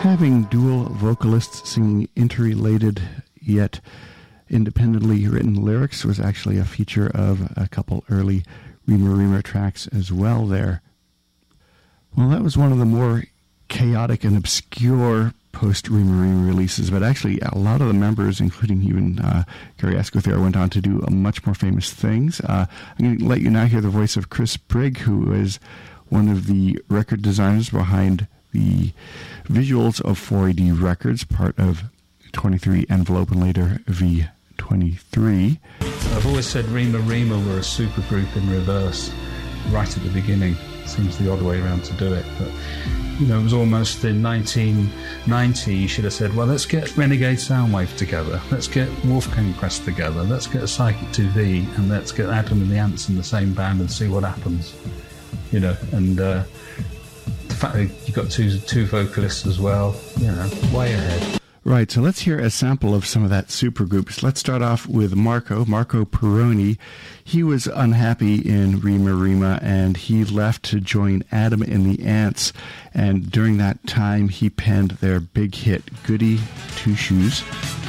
Having dual vocalists singing interrelated yet independently written lyrics was actually a feature of a couple early Rima Rima tracks as well there. Well, that was one of the more chaotic and obscure post-Rima Rima releases, but actually a lot of the members, including even Gary Escothere, went on to do much more famous things. I'm going to let you now hear the voice of Chris Brigg, who is one of the record designers behind the visuals of 4AD Records, part of 23 Envelope and later V23. I've always said Rima Rima were a supergroup in reverse right at the beginning. Seems the odd way around to do it, but you know, it was almost in 1990 you should have said, well, let's get Renegade Soundwave together, let's get Wolfgang Crest together, let's get Psychic 2V, and let's get Adam and the Ants in the same band and see what happens, you know. And the fact that you've got two vocalists as well, you know, way ahead. Right, so let's hear a sample of some of that supergroups. Let's start off with Marco Perroni. He was unhappy in Rima Rima, and he left to join Adam and the Ants. And during that time, he penned their big hit, Goody Two Shoes.